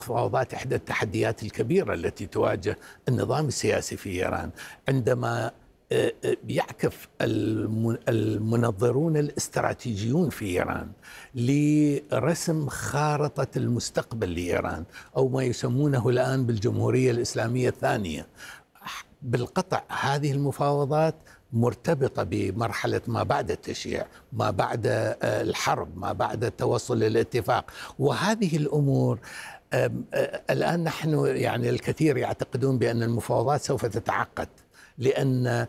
المفاوضات إحدى التحديات الكبيرة التي تواجه النظام السياسي في إيران، عندما يعكف المنظرون الاستراتيجيون في إيران لرسم خارطة المستقبل لإيران، أو ما يسمونه الآن بالجمهورية الإسلامية الثانية. بالقطع هذه المفاوضات مرتبطة بمرحلة ما بعد التشييع، ما بعد الحرب، ما بعد التوصل للاتفاق، وهذه الأمور الآن نحن يعني الكثير يعتقدون بأن المفاوضات سوف تتعقد، لأن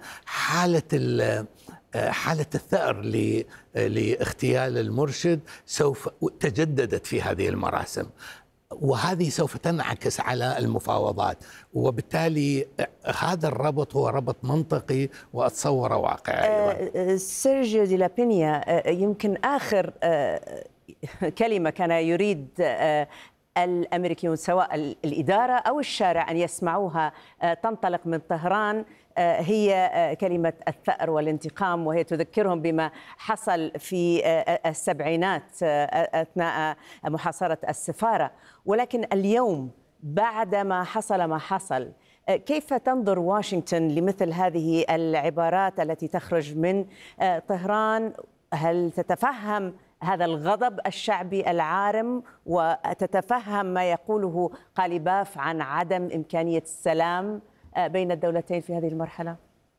حالة الثأر لاغتيال المرشد سوف تجددت في هذه المراسم، وهذه سوف تنعكس على المفاوضات، وبالتالي هذا الربط هو ربط منطقي وأتصوره واقعي أيضا. سيرجيو دي لابينيا، يمكن آخر كلمة كان يريد الأمريكيون سواء الإدارة أو الشارع أن يسمعوها تنطلق من طهران هي كلمة الثأر والانتقام، وهي تذكرهم بما حصل في السبعينات أثناء محاصرة السفارة. ولكن اليوم بعد ما حصل ما حصل، كيف تنظر واشنطن لمثل هذه العبارات التي تخرج من طهران؟ هل تتفهم هذا الغضب الشعبي العارم وتتفهم ما يقوله قاليباف عن عدم إمكانية السلام بين الدولتين في هذه المرحلة؟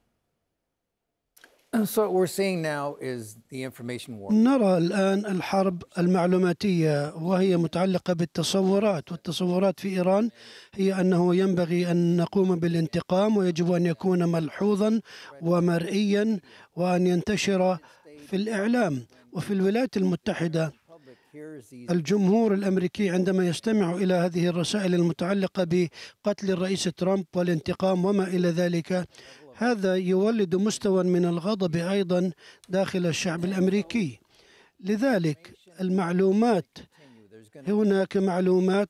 نرى الآن الحرب المعلوماتية، وهي متعلقة بالتصورات، والتصورات في إيران هي أنه ينبغي أن نقوم بالانتقام، ويجب أن يكون ملحوظا ومرئيا وأن ينتشر في الإعلام. وفي الولايات المتحدة الجمهور الأمريكي عندما يستمع إلى هذه الرسائل المتعلقة بقتل الرئيس ترامب والانتقام وما إلى ذلك، هذا يولد مستوى من الغضب أيضا داخل الشعب الأمريكي. لذلك المعلومات، هناك معلومات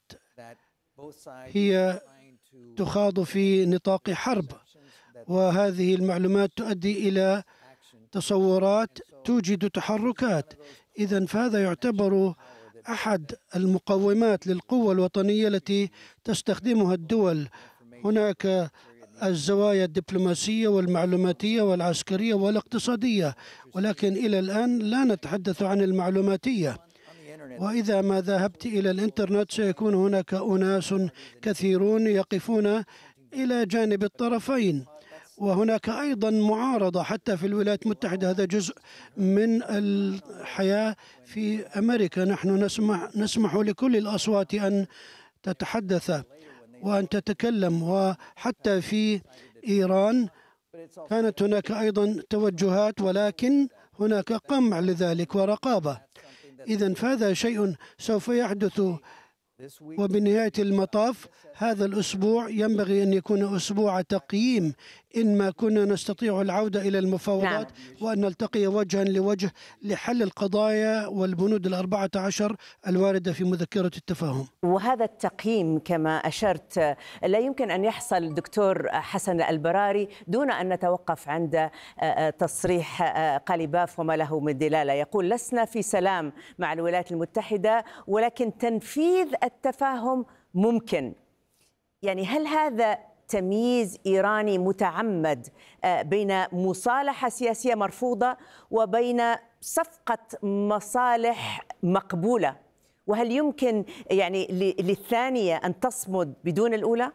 هي تخاض في نطاق حرب، وهذه المعلومات تؤدي إلى تصورات توجد تحركات. إذن فهذا يعتبر أحد المقومات للقوة الوطنية التي تستخدمها الدول. هناك الزوايا الدبلوماسية والمعلوماتية والعسكرية والاقتصادية، ولكن إلى الآن لا نتحدث عن المعلوماتية. وإذا ما ذهبت إلى الإنترنت سيكون هناك أناس كثيرون يقفون إلى جانب الطرفين، وهناك أيضا معارضة حتى في الولايات المتحدة. هذا جزء من الحياة في أمريكا. نحن نسمح لكل الأصوات أن تتحدث وأن تتكلم، وحتى في إيران كانت هناك أيضا توجهات، ولكن هناك قمع لذلك ورقابة. إذن فهذا شيء سوف يحدث. وبنهاية المطاف هذا الأسبوع ينبغي أن يكون أسبوع تقييم إن ما كنا نستطيع العودة إلى المفاوضات وأن نلتقي وجها لوجه لحل القضايا والبنود 14 الواردة في مذكرة التفاهم. وهذا التقييم كما أشرت لا يمكن أن يحصل دكتور حسن البراري دون أن نتوقف عند تصريح قاليباف وما له من دلالة. يقول: لسنا في سلام مع الولايات المتحدة، ولكن تنفيذ التفاهم ممكن. يعني هل هذا تمييز إيراني متعمد بين مصالحة سياسية مرفوضة وبين صفقة مصالح مقبولة؟ وهل يمكن يعني للثانية أن تصمد بدون الأولى؟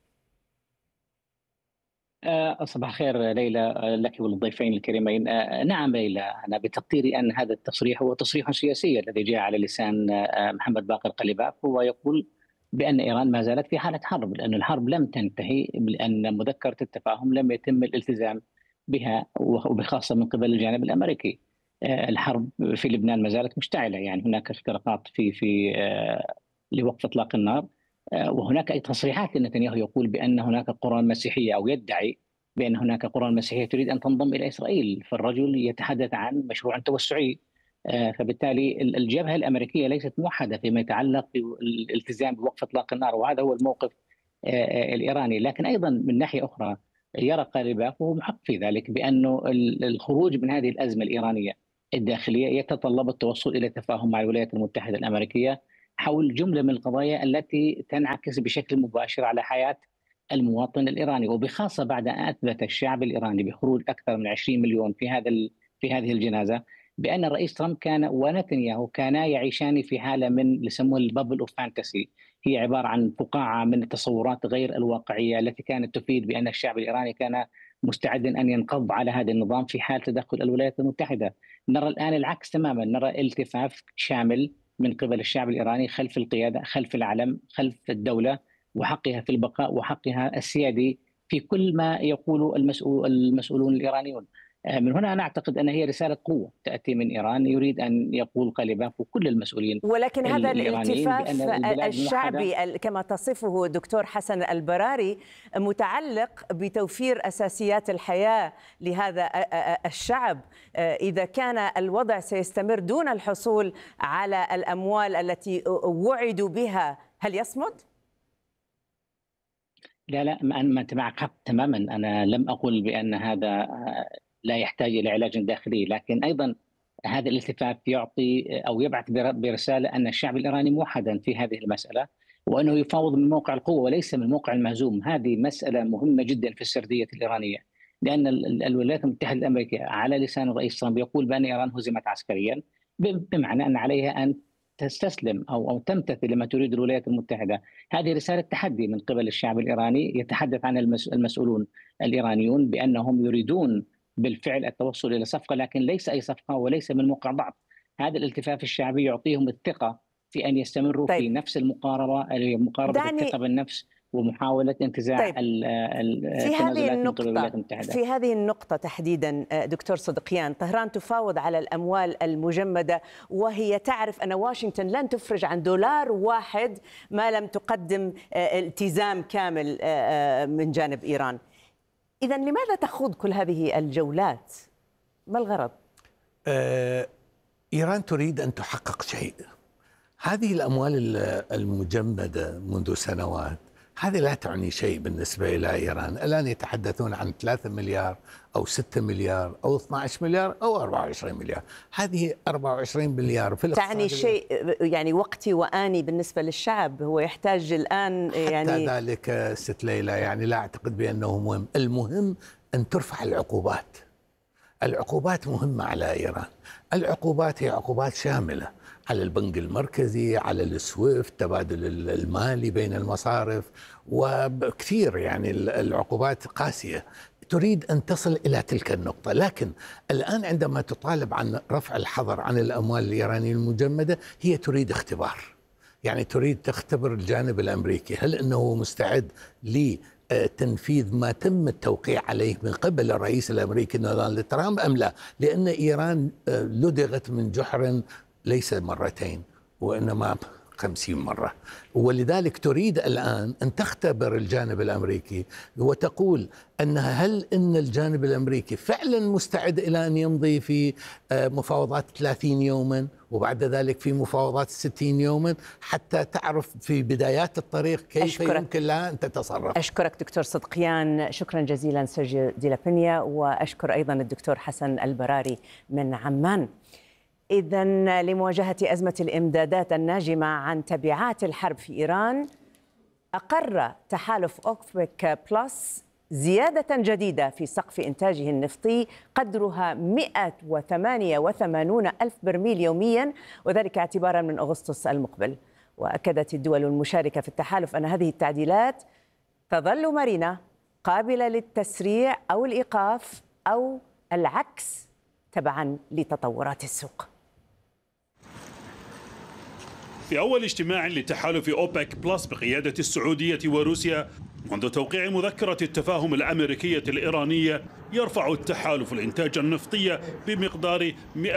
صباح الخير ليلى لك وللضيفين الكريمين. نعم ليلى، أنا بتقديري أن هذا التصريح هو تصريح سياسي الذي جاء على لسان محمد باقر قليباف، هو يقول بأن إيران ما زالت في حالة حرب، لأن الحرب لم تنتهي، لأن مذكرة التفاهم لم يتم الالتزام بها، وبخاصة من قبل الجانب الأمريكي. الحرب في لبنان ما زالت مشتعلة، يعني هناك اختراقات في لوقف إطلاق النار، وهناك أي تصريحات لنتنياهو يقول بأن هناك قرى مسيحية، أو يدعي بأن هناك قرى مسيحية تريد أن تنضم إلى إسرائيل، فالرجل يتحدث عن مشروع توسعي. فبالتالي الجبهة الأمريكية ليست موحدة فيما يتعلق بالالتزام بوقف إطلاق النار، وهذا هو الموقف الإيراني. لكن أيضا من ناحية أخرى يرى قاليباف، وهو محق في ذلك، بأنه الخروج من هذه الأزمة الإيرانية الداخلية يتطلب التوصل إلى تفاهم مع الولايات المتحدة الأمريكية حول جملة من القضايا التي تنعكس بشكل مباشر على حياة المواطن الإيراني، وبخاصة بعد أن أثبت الشعب الإيراني بخروج أكثر من 20 مليون في هذه الجنازة بأن الرئيس ترامب ونتنياهو كانا يعيشان في حالة من اللي يسموه البابل أوف فانتسي. هي عبارة عن فقاعة من التصورات غير الواقعية التي كانت تفيد بأن الشعب الإيراني كان مستعدا أن ينقض على هذا النظام في حال تدخل الولايات المتحدة. نرى الآن العكس تماما، نرى التفاف شامل من قبل الشعب الإيراني خلف القيادة، خلف العلم، خلف الدولة وحقها في البقاء وحقها السيادي في كل ما يقوله المسؤولون الإيرانيون. من هنا أنا أعتقد أن هي رسالة قوة تأتي من إيران يريد أن يقول قليباف وكل المسؤولين. ولكن هذا الالتفاف الشعبي كما تصفه دكتور حسن البراري متعلق بتوفير أساسيات الحياة لهذا الشعب. إذا كان الوضع سيستمر دون الحصول على الأموال التي وعدوا بها، هل يصمد؟ لا ما أنت معك حق تماما. أنا لم أقل بأن هذا لا يحتاج إلى علاج داخلي، لكن أيضا هذا الالتفاف يعطي أو يبعث برسالة أن الشعب الإيراني موحدا في هذه المسألة، وأنه يفاوض من موقع القوة وليس من موقع المهزوم. هذه مسألة مهمة جدا في السردية الإيرانية، لأن الولايات المتحدة الأمريكية على لسان الرئيس ترامب يقول بأن إيران هزمت عسكريا، بمعنى أن عليها أن تستسلم أو تمتثل لما تريد الولايات المتحدة. هذه رسالة تحدي من قبل الشعب الإيراني. يتحدث عن المسؤولون الإيرانيون بأنهم يريدون بالفعل التوصل إلى صفقة، لكن ليس أي صفقة وليس من موقع ضعف. هذا الالتفاف الشعبي يعطيهم الثقة في أن يستمروا في نفس المقاربة، مقاربة الثقة بالنفس ومحاولة انتزاع في هذه النقطة تحديدا دكتور صدقيان، طهران تفاوض على الأموال المجمدة وهي تعرف أن واشنطن لن تفرج عن دولار واحد ما لم تقدم التزام كامل من جانب إيران. إذن لماذا تخوض كل هذه الجولات؟ ما الغرض؟ إيران تريد أن تحقق شيء. هذه الأموال المجمدة منذ سنوات هذه لا تعني شيء بالنسبة إلى إيران. الآن يتحدثون عن 3 مليار أو 6 مليار أو 12 مليار أو 24 مليار. هذه 24 مليار في تعني شيء يعني وقتي وآني بالنسبة للشعب، هو يحتاج الآن يعني حتى ذلك ست ليلى، يعني لا أعتقد بأنه مهم. المهم أن ترفع العقوبات. العقوبات مهمة على إيران. العقوبات هي عقوبات شاملة على البنك المركزي، على السويفت، تبادل المالي بين المصارف، وكثير يعني العقوبات قاسية. تريد أن تصل إلى تلك النقطة، لكن الآن عندما تطالب عن رفع الحظر عن الأموال الإيرانية المجمدة هي تريد اختبار، يعني تريد تختبر الجانب الأمريكي هل أنه مستعد لتنفيذ ما تم التوقيع عليه من قبل الرئيس الأمريكي دونالد ترامب أم لا، لأن إيران لدغت من جحر ليس مرتين وإنما 50 مرة، ولذلك تريد الآن أن تختبر الجانب الأمريكي وتقول أنها هل أن الجانب الأمريكي فعلا مستعد إلى أن يمضي في مفاوضات 30 يوما وبعد ذلك في مفاوضات 60 يوما، حتى تعرف في بدايات الطريق كيف يمكن لها أن تتصرف. أشكرك دكتور صدقيان، شكرا جزيلا سيرجيو دي لا بينيا، وأشكر أيضا الدكتور حسن البراري من عمان. إذن لمواجهة أزمة الإمدادات الناجمة عن تبعات الحرب في إيران، أقر تحالف أوبك بلس زيادة جديدة في سقف إنتاجه النفطي قدرها 188 ألف برميل يوميا، وذلك اعتبارا من أغسطس المقبل. وأكدت الدول المشاركة في التحالف أن هذه التعديلات تظل مرنة قابلة للتسريع أو الإيقاف أو العكس تبعا لتطورات السوق. في أول اجتماع لتحالف أوبك بلس بقيادة السعودية وروسيا منذ توقيع مذكرة التفاهم الأمريكية الإيرانية، يرفع التحالف الإنتاج النفطي بمقدار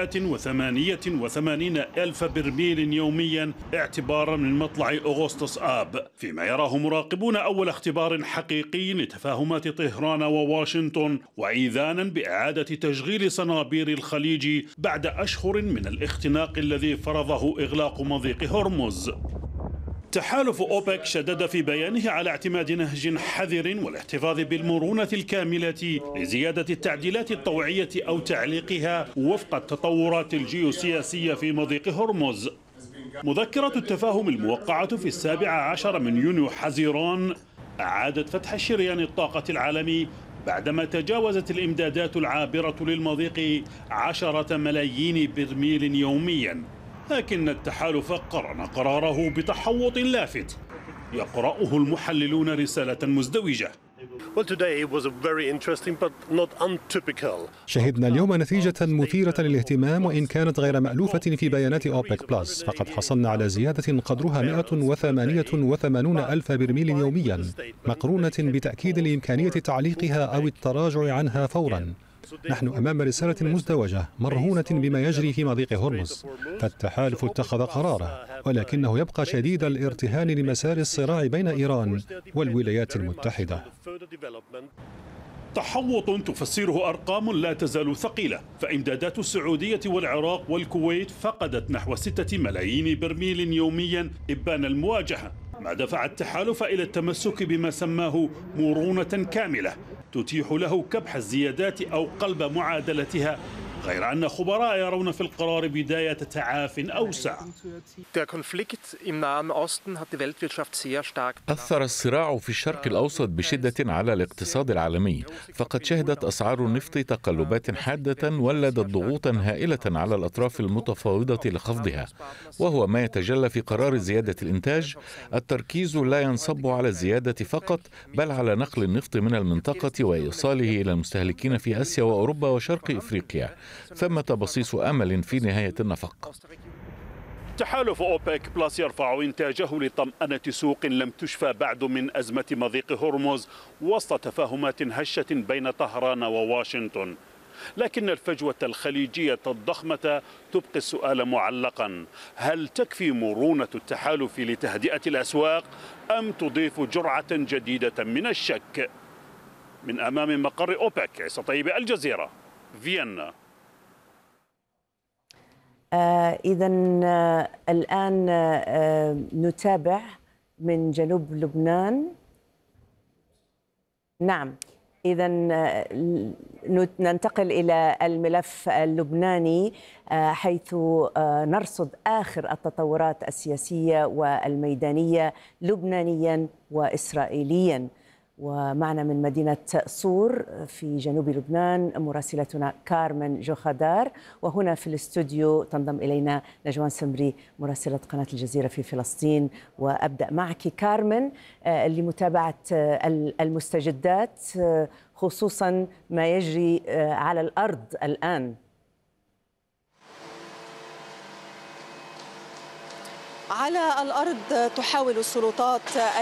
188 ألف برميل يوميا اعتبارا من مطلع أغسطس آب، فيما يراه مراقبون أول اختبار حقيقي لتفاهمات طهران وواشنطن، وإيذانا بإعادة تشغيل صنابير الخليج بعد أشهر من الاختناق الذي فرضه إغلاق مضيق هرمز. تحالف أوبك شدد في بيانه على اعتماد نهج حذر والاحتفاظ بالمرونة الكاملة لزيادة التعديلات الطوعية أو تعليقها وفق التطورات الجيوسياسية في مضيق هرمز. مذكرة التفاهم الموقعة في 17 من يونيو حزيران أعادت فتح شريان الطاقة العالمي بعدما تجاوزت الإمدادات العابرة للمضيق 10 ملايين برميل يوميا، لكن التحالف قرن قراره بتحوط لافت يقرأه المحللون رسالة مزدوجة. شهدنا اليوم نتيجة مثيرة للاهتمام وإن كانت غير مألوفة في بيانات أوبك بلس، فقد حصلنا على زيادة قدرها 188 ألف برميل يوميا، مقرونة بتأكيد لإمكانية تعليقها أو التراجع عنها فورا. نحن أمام رسالة مزدوجة مرهونة بما يجري في مضيق هرمز، فالتحالف اتخذ قراره، ولكنه يبقى شديد الارتهان لمسار الصراع بين إيران والولايات المتحدة. تحوط تفسره أرقام لا تزال ثقيلة، فإمدادات السعودية والعراق والكويت فقدت نحو 6 ملايين برميل يوميا إبان المواجهة، ما دفع التحالف إلى التمسك بما سماه مرونة كاملة تتيح له كبح الزيادات أو قلب معادلتها، غير أن خبراء يرون في القرار بداية تعاف أوسع. أثر الصراع في الشرق الأوسط بشدة على الاقتصاد العالمي، فقد شهدت أسعار النفط تقلبات حادة ولدت ضغوطا هائلة على الأطراف المتفاوضة لخفضها، وهو ما يتجلى في قرار زيادة الإنتاج. التركيز لا ينصب على الزيادة فقط، بل على نقل النفط من المنطقة وإيصاله إلى المستهلكين في آسيا وأوروبا وشرق إفريقيا. ثمة بصيص أمل في نهاية النفق. تحالف أوبك بلس يرفع إنتاجه لطمأنة سوق لم تشفى بعد من أزمة مضيق هرمز وسط تفاهمات هشة بين طهران وواشنطن، لكن الفجوة الخليجية الضخمة تبقي السؤال معلقا: هل تكفي مرونة التحالف لتهدئة الأسواق أم تضيف جرعة جديدة من الشك؟ من أمام مقر أوبك، عيسى طيب، الجزيرة، فيينا. إذا الآن نتابع من جنوب لبنان. نعم، إذا ننتقل إلى الملف اللبناني، حيث نرصد آخر التطورات السياسية والميدانية لبنانيا وإسرائيليا. ومعنا من مدينة صور في جنوب لبنان مراسلتنا كارمن جوخادار، وهنا في الاستوديو تنضم إلينا نجوان سمري مراسلة قناة الجزيرة في فلسطين. وأبدأ معك كارمن لمتابعة المستجدات، خصوصا ما يجري على الأرض الآن. على الأرض تحاول السلطات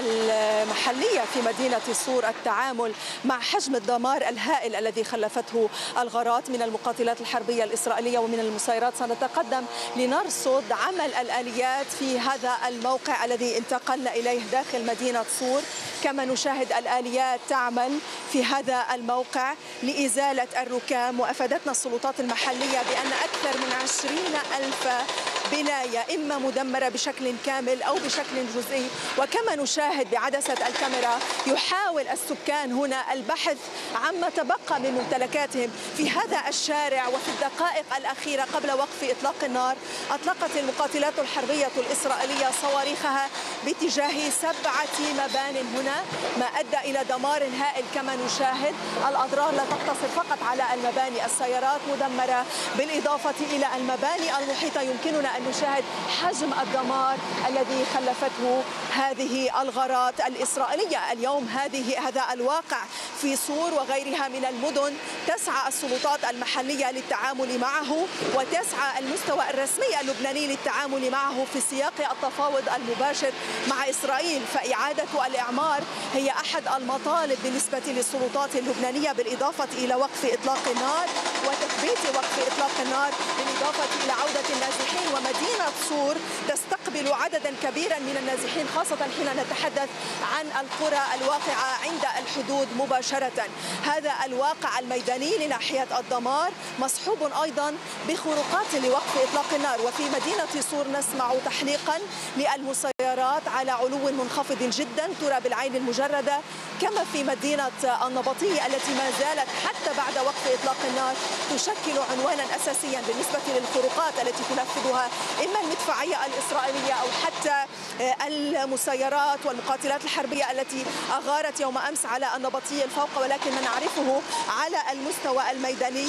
المحلية في مدينة صور التعامل مع حجم الدمار الهائل الذي خلفته الغارات من المقاتلات الحربية الإسرائيلية ومن المسيرات. سنتقدم لنرصد عمل الآليات في هذا الموقع الذي انتقلنا إليه داخل مدينة صور، كما نشاهد الآليات تعمل في هذا الموقع لإزالة الركام. وأفادتنا السلطات المحلية بأن أكثر من 20,000 بناية إما مدمرة بشكل كامل أو بشكل جزئي. وكما نشاهد بعدسة الكاميرا يحاول السكان هنا البحث عما تبقى من ممتلكاتهم في هذا الشارع. وفي الدقائق الأخيرة قبل وقف إطلاق النار أطلقت المقاتلات الحربية الإسرائيلية صواريخها باتجاه 7 مبان هنا، ما أدى إلى دمار هائل. كما نشاهد الأضرار لا تقتصر فقط على المباني، السيارات مدمرة بالإضافة إلى المباني المحيطة. يمكننا أن نشاهد حجم الدمار الذي خلفته هذه الغارات الإسرائيلية. اليوم هذا الواقع في صور وغيرها من المدن تسعى السلطات المحلية للتعامل معه، وتسعى المستوى الرسمي اللبناني للتعامل معه في سياق التفاوض المباشر مع إسرائيل. فإعادة الإعمار هي أحد المطالب بالنسبة للسلطات اللبنانية، بالإضافة إلى وقف إطلاق النار وتثبيت وقف إطلاق النار، بالإضافة إلى عودة النازحين. ومدينة صور تستقبل عددا كبيرا من النازحين، خاصة حين نتحدث عن القرى الواقعة عند الحدود مباشرة. هذا الواقع الميداني لناحية الدمار مصحوب أيضا بخروقات لوقف إطلاق النار. وفي مدينة صور نسمع تحليقا للمسيرات على علو منخفض جدا ترى بالعين المجردة، كما في مدينة النبطية التي ما زالت حتى بعد وقف إطلاق النار تشكل عنوانا أساسيا بالنسبة للخروقات التي تنفذها إما المدفعية الإسرائيلية المدنية أو حتى المسيرات والمقاتلات الحربية التي أغارت يوم أمس على النبطي الفوق، ولكن ما نعرفه على المستوى الميداني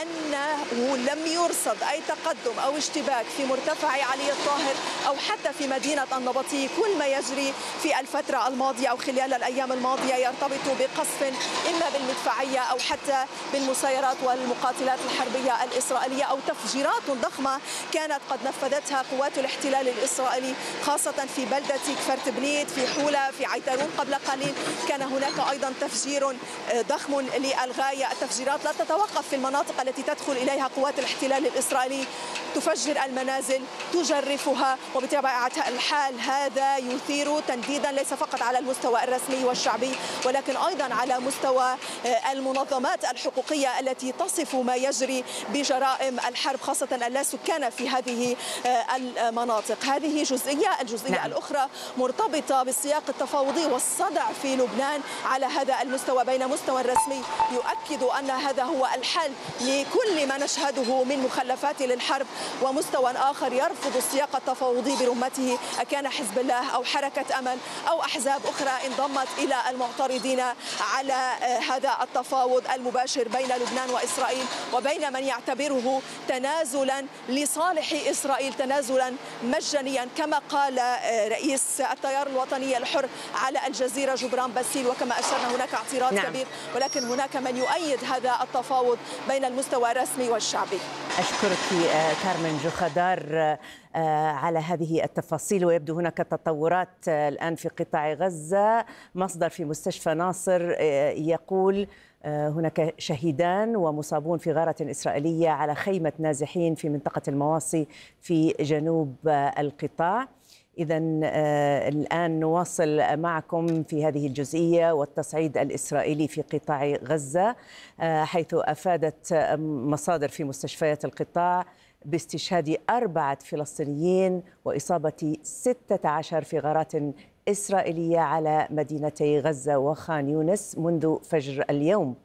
أنه لم يرصد أي تقدم أو اشتباك في مرتفع علي الطاهر أو حتى في مدينة النبطي. كل ما يجري في الفترة الماضية أو خلال الأيام الماضية يرتبط بقصف إما بالمدفعية أو حتى بالمسيرات والمقاتلات الحربية الإسرائيلية أو تفجيرات ضخمة كانت قد نفذتها قوات الاحتلال الإسرائيلي، خاصة في بلدة كفر تبنيت، في حولة، في عيترون. قبل قليل كان هناك أيضا تفجير ضخم للغاية. التفجيرات لا تتوقف في المناطق التي تدخل إليها قوات الاحتلال الإسرائيلي، تفجر المنازل، تجرفها، وبطبيعة الحال هذا يثير تنديدا ليس فقط على المستوى الرسمي والشعبي ولكن أيضا على مستوى المنظمات الحقوقية التي تصف ما يجري بجرائم الحرب، خاصة اللاسكان في هذه المناطق. هذه جزئية. الجزئية الأخرى مرتبطة بالسياق التفاوضي والصدع في لبنان على هذا المستوى، بين مستوى رسمي يؤكد أن هذا هو الحل لكل ما نشهده من مخلفات للحرب، ومستوى آخر يرفض السياق التفاوضي برمته، أكان حزب الله أو حركة أمل أو أحزاب أخرى انضمت إلى المعترضين على هذا التفاوض المباشر بين لبنان وإسرائيل، وبين من يعتبره تنازلا لصالح إسرائيل، تنازلا مجانيا كما قال رئيس التيار الوطني الحر على الجزيرة جبران باسيل. وكما أشرنا هناك اعتراض كبير، ولكن هناك من يؤيد هذا التفاوض بين المستوى الرسمي والشعبي. أشكرك كارمن جوخدار على هذه التفاصيل. ويبدو هناك تطورات الآن في قطاع غزة. مصدر في مستشفى ناصر يقول هناك شهيدان ومصابون في غارة إسرائيلية على خيمة نازحين في منطقة المواصي في جنوب القطاع. إذن الآن نواصل معكم في هذه الجزئية والتصعيد الإسرائيلي في قطاع غزة، حيث أفادت مصادر في مستشفيات القطاع باستشهاد 4 فلسطينيين وإصابة 16 في غارات إسرائيلية على مدينتي غزة وخان يونس منذ فجر اليوم.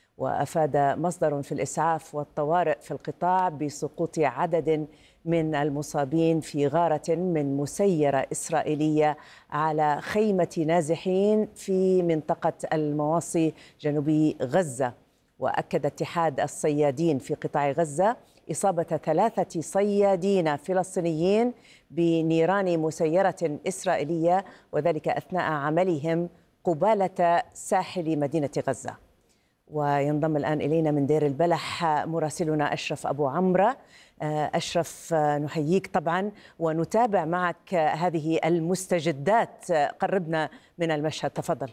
وأفاد مصدر في الإسعاف والطوارئ في القطاع بسقوط عدد من المصابين في غارة من مسيرة إسرائيلية على خيمة نازحين في منطقة المواصي جنوب غزة. وأكد اتحاد الصيادين في قطاع غزة إصابة 3 صيادين فلسطينيين بنيران مسيرة إسرائيلية، وذلك أثناء عملهم قبالة ساحل مدينة غزة. وينضم الآن إلينا من دير البلح مراسلنا أشرف أبو عمرة. أشرف، نحييك طبعا ونتابع معك هذه المستجدات. قربنا من المشهد، تفضل.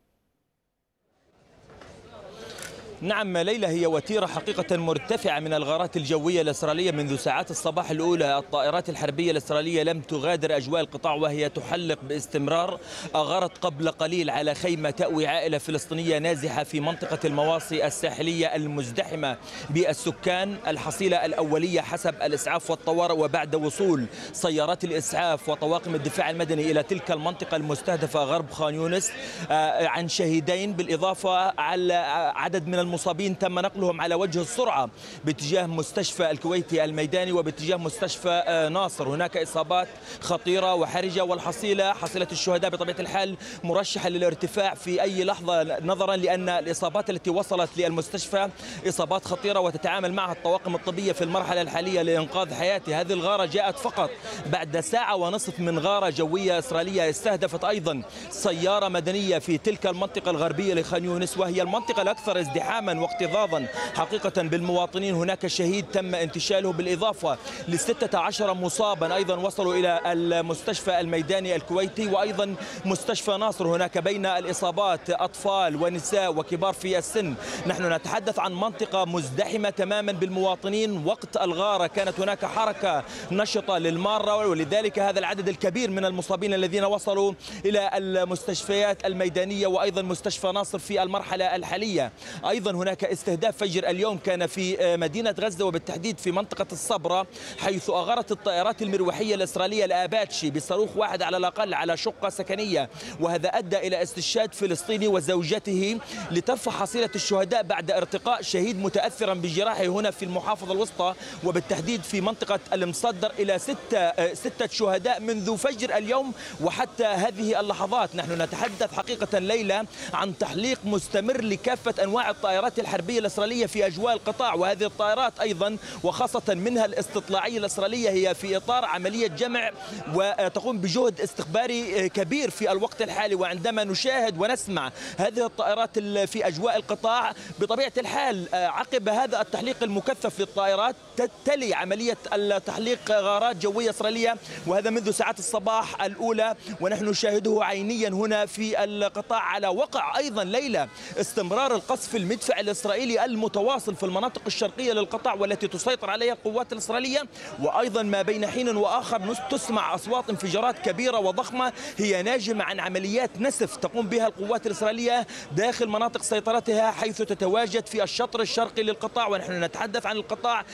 نعم ليلى، هي وتيرة حقيقة مرتفعة من الغارات الجوية الإسرائيلية منذ ساعات الصباح الأولى. الطائرات الحربية الإسرائيلية لم تغادر أجواء القطاع وهي تحلق باستمرار. أغارت قبل قليل على خيمة تأوي عائلة فلسطينية نازحة في منطقة المواصي الساحلية المزدحمة بالسكان. الحصيلة الأولية حسب الإسعاف والطوارئ وبعد وصول سيارات الإسعاف وطواقم الدفاع المدني إلى تلك المنطقة المستهدفة غرب خان يونس عن شهيدين، بالإضافة على عدد من المصابين تم نقلهم على وجه السرعة باتجاه مستشفى الكويتي الميداني وباتجاه مستشفى ناصر. هناك إصابات خطيرة وحرجة، والحصيلة حصيلة الشهداء بطبيعة الحال مرشحة للارتفاع في أي لحظة، نظرا لأن الإصابات التي وصلت للمستشفى إصابات خطيرة وتتعامل معها الطواقم الطبية في المرحلة الحالية لإنقاذ حياته. هذه الغارة جاءت فقط بعد 1.5 ساعة من غارة جوية إسرائيلية استهدفت أيضا سيارة مدنية في تلك المنطقة الغربية لخان يونس، وهي المنطقة الأكثر ازدحاما واكتظاظا حقيقة بالمواطنين. هناك شهيد تم انتشاله، بالإضافة ل16 مصابا أيضا وصلوا إلى المستشفى الميداني الكويتي وأيضا مستشفى ناصر. هناك بين الإصابات أطفال ونساء وكبار في السن. نحن نتحدث عن منطقة مزدحمة تماما بالمواطنين. وقت الغارة كانت هناك حركة نشطة للمارة، ولذلك هذا العدد الكبير من المصابين الذين وصلوا إلى المستشفيات الميدانية وأيضا مستشفى ناصر في المرحلة الحالية. أيضا أيضا هناك استهداف فجر اليوم كان في مدينة غزة وبالتحديد في منطقة الصبرة، حيث أغارت الطائرات المروحية الإسرائيلية الآباتشي بصاروخ واحد على الأقل على شقة سكنية، وهذا أدى إلى استشهاد فلسطيني وزوجته لترفع حصيلة الشهداء بعد ارتقاء شهيد متأثرا بجراحه هنا في المحافظة الوسطى وبالتحديد في منطقة المصدر إلى ستة شهداء منذ فجر اليوم وحتى هذه اللحظات. نحن نتحدث حقيقة ليلى عن تحليق مستمر لكافة أنواع الطائرات الحربية الإسرائيلية في أجواء القطاع، وهذه الطائرات أيضا وخاصة منها الاستطلاعية الإسرائيلية هي في إطار عملية جمع وتقوم بجهد استخباري كبير في الوقت الحالي. وعندما نشاهد ونسمع هذه الطائرات في أجواء القطاع بطبيعة الحال عقب هذا التحليق المكثف للطائرات تلي عملية التحليق غارات جوية إسرائيلية، وهذا منذ ساعات الصباح الأولى ونحن نشاهده عينيا هنا في القطاع. على وقع أيضا ليلى استمرار القصف المدفعي الإسرائيلي المتواصل في المناطق الشرقية للقطاع والتي تسيطر عليها القوات الإسرائيلية، وأيضا ما بين حين وآخر تسمع أصوات انفجارات كبيرة وضخمة هي ناجمة عن عمليات نسف تقوم بها القوات الإسرائيلية داخل مناطق سيطرتها، حيث تتواجد في الشطر الشرقي للقطاع. ونحن نتحدث عن القطاع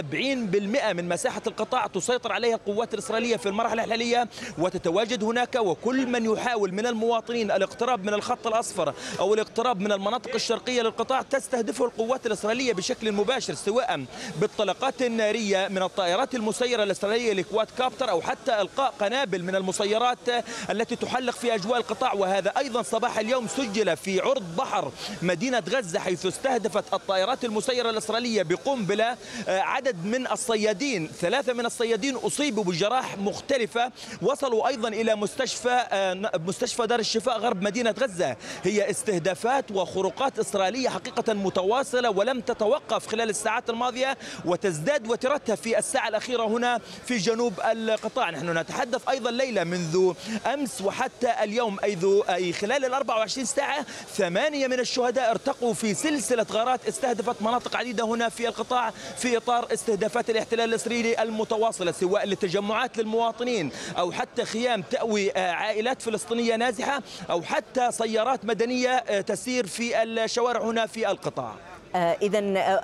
70% من مساحة القطاع تسيطر عليها القوات الإسرائيلية في المرحلة الحالية وتتواجد هناك، وكل من يحاول من المواطنين الاقتراب من الخط الأصفر أو الاقتراب من المناطق الشرقية للقطاع تستهدفه القوات الإسرائيلية بشكل مباشر، سواء بالطلقات النارية من الطائرات المسيرة الإسرائيلية لكواد كابتر أو حتى إلقاء قنابل من المسيرات التي تحلق في أجواء القطاع. وهذا أيضا صباح اليوم سجل في عرض بحر مدينة غزة، حيث استهدفت الطائرات المسيرة الإسرائيلية بقنبلة عدد من الصيادين، 3 من الصيادين أصيبوا بجراح مختلفة، وصلوا أيضا إلى مستشفى دار الشفاء غرب مدينة غزة. هي استهدافات وخروقات إسرائيلية حقيقة متواصلة ولم تتوقف خلال الساعات الماضية وتزداد وترتها في الساعة الأخيرة هنا في جنوب القطاع. نحن نتحدث أيضا ليلى منذ أمس وحتى اليوم أي خلال 24 ساعة 8 من الشهداء ارتقوا في سلسلة غارات استهدفت مناطق عديدة هنا في القطاع في إطار استهدافات الاحتلال الإسرائيلي المتواصلة، سواء لتجمعات للمواطنين أو حتى خيام تأوي عائلات فلسطينية نازحة أو حتى سيارات مدنية تسير في الشوارع هنا في القطاع. إذا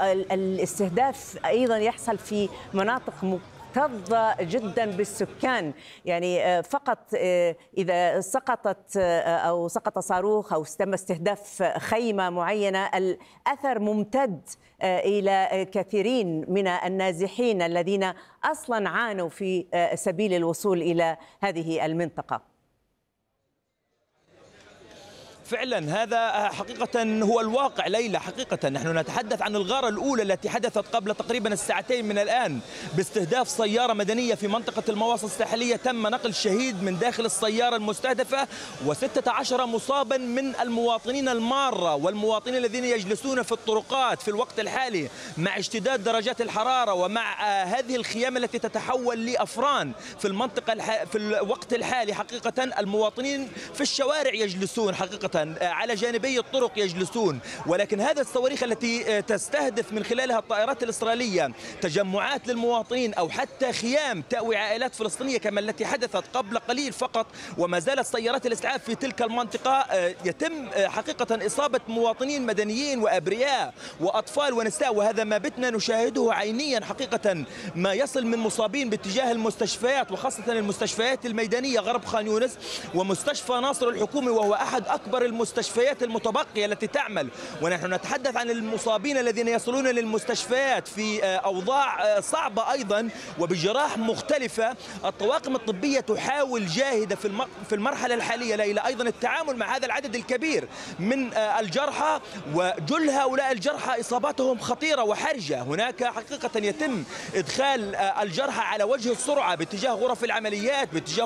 الاستهداف أيضا يحصل في مناطق مكتظة جدا بالسكان، يعني فقط إذا سقطت أو سقط صاروخ أو تم استهداف خيمة معينة الأثر ممتد إلى كثيرين من النازحين الذين أصلا عانوا في سبيل الوصول إلى هذه المنطقة. فعلا هذا حقيقة هو الواقع ليلى. حقيقة نحن نتحدث عن الغارة الأولى التي حدثت قبل تقريبا الساعتين من الآن باستهداف سيارة مدنية في منطقة المواصل الساحلية، تم نقل شهيد من داخل السيارة المستهدفة و16 مصابا من المواطنين المارة والمواطنين الذين يجلسون في الطرقات في الوقت الحالي مع اشتداد درجات الحرارة ومع هذه الخيام التي تتحول لأفران في المنطقة في الوقت الحالي. حقيقة المواطنين في الشوارع يجلسون حقيقة على جانبي الطرق يجلسون، ولكن هذا الصواريخ التي تستهدف من خلالها الطائرات الإسرائيلية تجمعات للمواطنين أو حتى خيام تأوي عائلات فلسطينية كما التي حدثت قبل قليل فقط وما زالت سيارات الإسعاف في تلك المنطقة، يتم حقيقة إصابة مواطنين مدنيين وأبرياء وأطفال ونساء، وهذا ما بتنا نشاهده عينيا. حقيقة ما يصل من مصابين باتجاه المستشفيات وخاصة المستشفيات الميدانية غرب خان يونس ومستشفى ناصر الحكومي، وهو أحد أكبر المستشفيات المتبقية التي تعمل. ونحن نتحدث عن المصابين الذين يصلون للمستشفيات في أوضاع صعبة أيضا وبجراح مختلفة. الطواقم الطبية تحاول جاهدة في المرحلة الحالية ليلى أيضا التعامل مع هذا العدد الكبير من الجرحى، وجل هؤلاء الجرحى إصاباتهم خطيرة وحرجة. هناك حقيقة يتم إدخال الجرحى على وجه السرعة باتجاه غرف العمليات باتجاه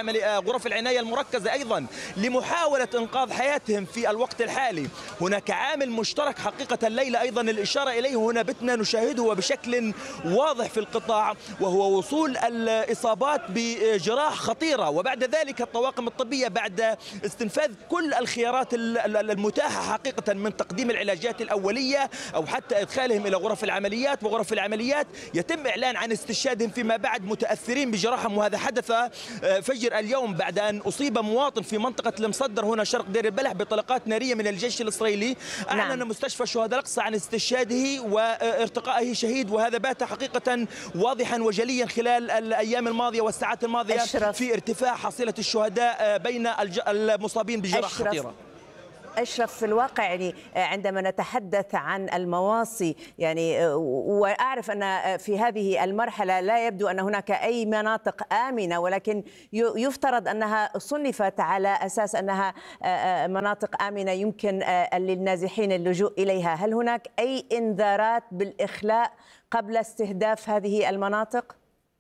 غرف العناية المركزة أيضا لمحاولة إنقاذ حياتهم في الوقت الحالي. هناك عامل مشترك حقيقة الليلة أيضا الإشارة إليه هنا بتنا نشاهده وبشكل واضح في القطاع، وهو وصول الإصابات بجراح خطيرة، وبعد ذلك الطواقم الطبية بعد استنفاذ كل الخيارات المتاحة حقيقة من تقديم العلاجات الأولية أو حتى إدخالهم إلى غرف العمليات، وغرف العمليات يتم إعلان عن استشهادهم فيما بعد متأثرين بجراحهم. وهذا حدث فجر اليوم بعد أن أصيب مواطن في منطقة المصدر هنا شرق دير البلح بطلقات نارية من الجيش الإسرائيلي. أعلن مستشفى الشهداء الأقصى عن استشهاده وارتقائه شهيد، وهذا بات حقيقة واضحا وجليا خلال الأيام الماضية والساعات الماضية في ارتفاع حصيلة الشهداء بين المصابين بجراح خطيرة. أشرف، في الواقع يعني عندما نتحدث عن المواصي يعني وأعرف أن في هذه المرحلة لا يبدو أن هناك أي مناطق آمنة، ولكن يفترض أنها صنفت على أساس أنها مناطق آمنة يمكن للنازحين اللجوء إليها. هل هناك أي إنذارات بالإخلاء قبل استهداف هذه المناطق؟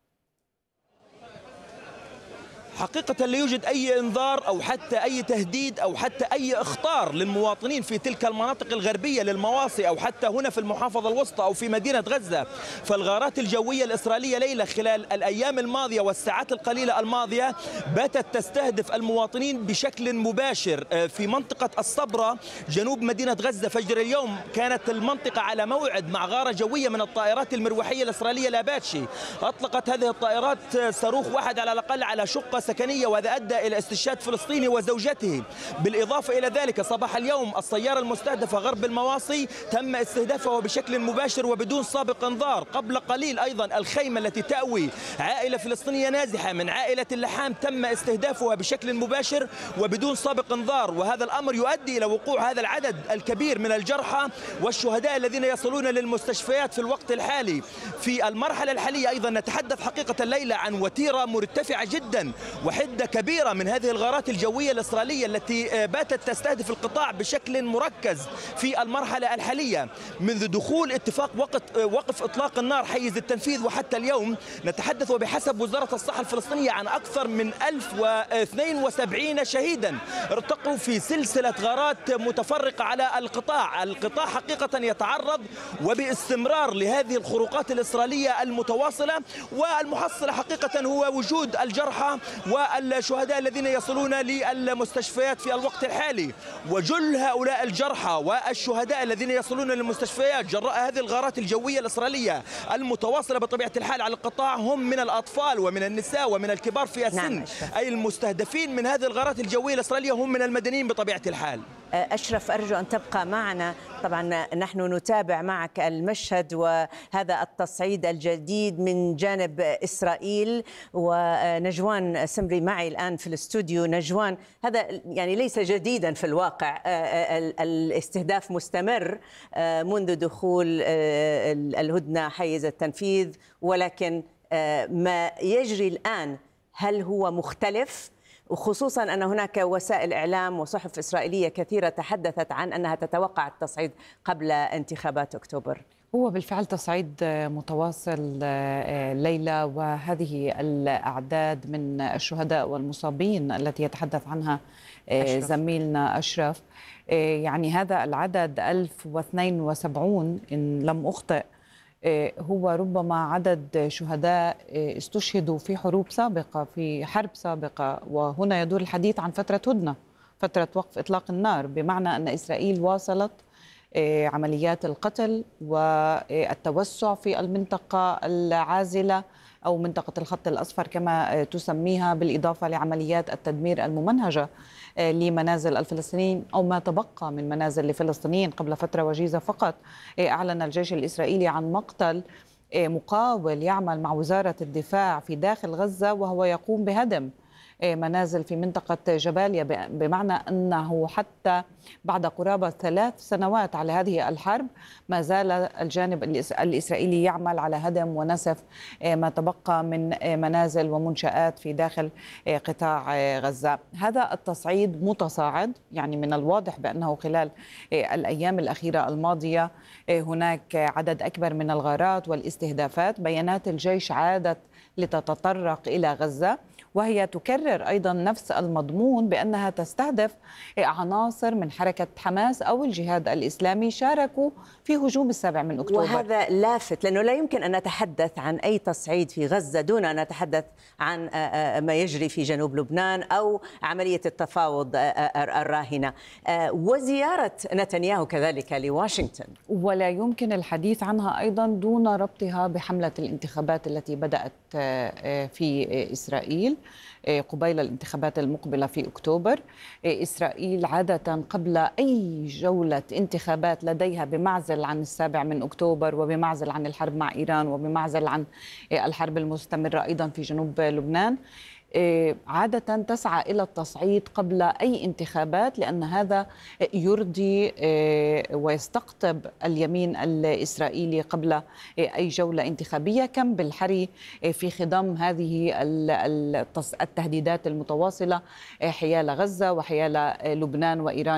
حقيقة لا يوجد أي إنذار أو حتى أي تهديد أو حتى أي إخطار للمواطنين في تلك المناطق الغربية للمواصي أو حتى هنا في المحافظة الوسطى أو في مدينة غزة. فالغارات الجوية الإسرائيلية ليلة خلال الأيام الماضية والساعات القليلة الماضية باتت تستهدف المواطنين بشكل مباشر. في منطقة الصبرة جنوب مدينة غزة فجر اليوم كانت المنطقة على موعد مع غارة جوية من الطائرات المروحية الإسرائيلية لاباتشي. أطلقت هذه الطائرات صاروخ واحد على الأقل على شقة سكنية، وهذا أدى إلى استشهاد فلسطيني وزوجته. بالإضافة إلى ذلك صباح اليوم السيارة المستهدفة غرب المواصي تم استهدافها بشكل مباشر وبدون سابق انذار. قبل قليل أيضا الخيمة التي تأوي عائلة فلسطينية نازحة من عائلة اللحام تم استهدافها بشكل مباشر وبدون سابق انذار، وهذا الأمر يؤدي إلى وقوع هذا العدد الكبير من الجرحى والشهداء الذين يصلون للمستشفيات في الوقت الحالي. في المرحلة الحالية أيضا نتحدث حقيقة الليلة عن وتيرة مرتفعة جدا وحدة كبيرة من هذه الغارات الجوية الإسرائيلية التي باتت تستهدف القطاع بشكل مركز في المرحلة الحالية. منذ دخول اتفاق وقف إطلاق النار حيز التنفيذ وحتى اليوم نتحدث وبحسب وزارة الصحة الفلسطينية عن أكثر من 1072 شهيدا ارتقوا في سلسلة غارات متفرقة على القطاع. القطاع حقيقة يتعرض وباستمرار لهذه الخروقات الإسرائيلية المتواصلة، والمحصلة حقيقة هو وجود الجرحى والشهداء الذين يصلون للمستشفيات في الوقت الحالي. وجل هؤلاء الجرحى والشهداء الذين يصلون للمستشفيات جراء هذه الغارات الجوية الإسرائيلية المتواصلة بطبيعة الحال على القطاع هم من الأطفال ومن النساء ومن الكبار في السن. أي المستهدفين من هذه الغارات الجوية الإسرائيلية هم من المدنيين بطبيعة الحال. أشرف، أرجو أن تبقى معنا. طبعا نحن نتابع معك المشهد وهذا التصعيد الجديد من جانب إسرائيل، ونجوان سمري معي الآن في الاستوديو. نجوان، هذا يعني ليس جديدا في الواقع، الاستهداف مستمر منذ دخول الهدنة حيز التنفيذ، ولكن ما يجري الآن هل هو مختلف؟ وخصوصا أن هناك وسائل إعلام وصحف إسرائيلية كثيرة تحدثت عن أنها تتوقع التصعيد قبل انتخابات أكتوبر. هو بالفعل تصعيد متواصل ليلى، وهذه الأعداد من الشهداء والمصابين التي يتحدث عنها زميلنا أشرف، يعني هذا العدد 1072 إن لم أخطئ، هو ربما عدد شهداء استشهدوا في حروب سابقة، في حرب سابقة. وهنا يدور الحديث عن فترة هدنة، فترة وقف إطلاق النار، بمعنى أن إسرائيل واصلت عمليات القتل والتوسع في المنطقة العازلة أو منطقة الخط الأصفر كما تسميها، بالإضافة لعمليات التدمير الممنهجة لمنازل الفلسطينيين أو ما تبقى من منازل لفلسطينيين. قبل فترة وجيزة فقط أعلن الجيش الإسرائيلي عن مقتل مقاول يعمل مع وزارة الدفاع في داخل غزة، وهو يقوم بهدم منازل في منطقة جباليا، بمعنى أنه حتى بعد قرابة 3 سنوات على هذه الحرب ما زال الجانب الإسرائيلي يعمل على هدم ونسف ما تبقى من منازل ومنشآت في داخل قطاع غزة. هذا التصعيد متصاعد، يعني من الواضح بأنه خلال الأيام الأخيرة الماضية هناك عدد أكبر من الغارات والاستهدافات. بيانات الجيش عادت لتتطرق إلى غزة، وهي تكرر أيضا نفس المضمون بأنها تستهدف عناصر من حركة حماس أو الجهاد الإسلامي شاركوا في هجوم 7 أكتوبر. وهذا لافت، لأنه لا يمكن أن نتحدث عن أي تصعيد في غزة دون أن نتحدث عن ما يجري في جنوب لبنان أو عملية التفاوض الراهنة وزيارة نتنياهو كذلك لواشنطن. ولا يمكن الحديث عنها أيضا دون ربطها بحملة الانتخابات التي بدأت في إسرائيل. قبيل الانتخابات المقبلة في أكتوبر. إسرائيل عادة قبل أي جولة انتخابات لديها بمعزل عن 7 من أكتوبر وبمعزل عن الحرب مع إيران وبمعزل عن الحرب المستمرة أيضا في جنوب لبنان عادة تسعى إلى التصعيد قبل أي انتخابات، لأن هذا يرضي ويستقطب اليمين الإسرائيلي قبل أي جولة انتخابية. كم بالحري في خضم هذه التهديدات المتواصلة حيال غزة وحيال لبنان وإيران